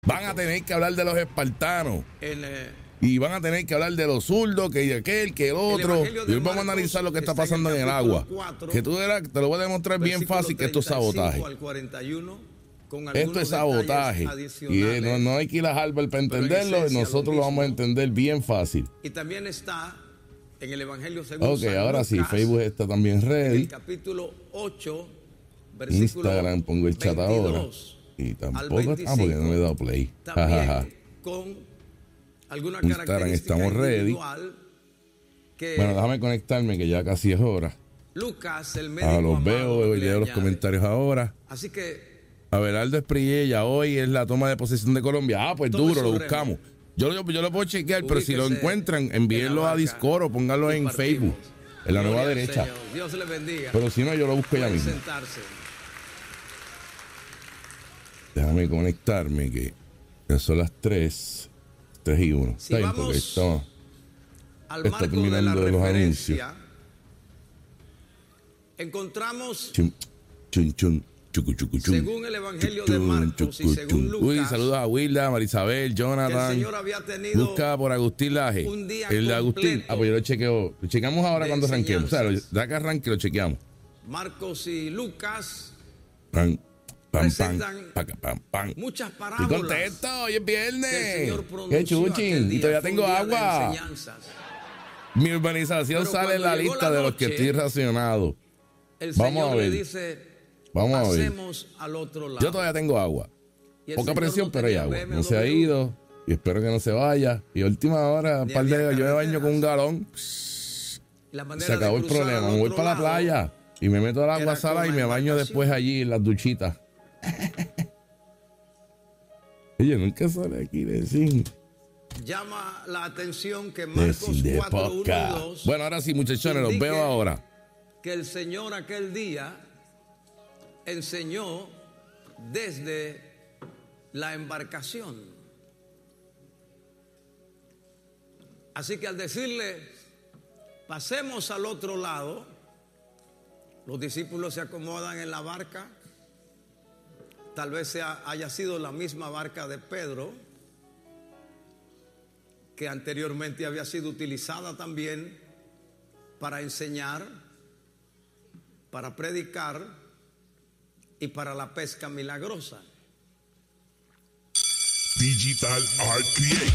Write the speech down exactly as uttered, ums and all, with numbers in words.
Van a tener que hablar de los espartanos. En, eh, y van a tener que hablar de los zurdos, que de aquel, que el otro. El Y hoy vamos a analizar lo que está pasando en el, en el agua. cuatro, que tú verás, te lo voy a demostrar bien fácil que esto es sabotaje. Al cuarenta y uno, con esto es sabotaje. Y eh, no, no hay que ir a Harvard para entenderlo. Esencia, y nosotros lo, lo vamos a entender bien fácil. Y también está en el Evangelio según Ok, San ahora Lucas, sí, Facebook está también ready. En el capítulo ocho, versículo Instagram, pongo el chat ahora. Y tampoco está porque no me he dado play. También con alguna Instagram estamos ready. Que bueno, déjame conectarme que ya casi es hora. Lucas, el médico ah, los amado, veo, leo los comentarios ahora. Así que Abelardo Espriella, hoy es la toma de posesión de Colombia. Ah, pues duro, lo buscamos. Yo, yo, yo lo puedo chequear, pero si lo encuentran, envíenlo a Discord o pónganlo en Facebook, en la nueva derecha. Dios le bendiga. Pero si no, yo lo busco ya mismo. Sentarse. Déjame conectarme, que ya son las tres, tres y uno. Si Está bien, porque esto está terminando de, de los anuncios. Encontramos chun, chun, chun, chucu, chucu, chun, según el Evangelio chun, de Marcos chucu, y según Lucas. Uy, saludos a Wilda, Marisabel, Jonathan. El Señor había tenido busca por Agustín Laje. Un día el de Agustín. Ah, pues yo lo chequeo. Lo chequeamos ahora cuando arranquemos. O sea, ya que arranque lo chequeamos. Marcos y Lucas. Pam, pam, pam, pam, pam, pam. Muchas parábolas. Estoy contento, hoy es viernes. Qué chuchín. Y todavía tengo agua. Mi urbanización Pero sale en la lista la noche, de los que estoy racionado. El Vamos Señor a ver. Le dice, Vamos a ver. Al otro lado. Yo todavía tengo agua. Poca presión, no pero hay agua. No se ha ido. Y espero que no se vaya. Y a última hora, un par de días, yo me baño con un galón. Se acabó el problema. Me voy para la playa y me meto al agua salada y me baño después allí en las duchitas. Oye, nunca sale aquí de cine. Llama la atención que Marcos cuatro, uno y dos. Bueno, ahora sí, muchachones, los veo ahora. Que el Señor aquel día enseñó desde la embarcación. Así que al decirle, pasemos al otro lado, los discípulos se acomodan en la barca. Tal vez sea, haya sido la misma barca de Pedro, que anteriormente había sido utilizada también para enseñar, para predicar y para la pesca milagrosa. Digital Art Create.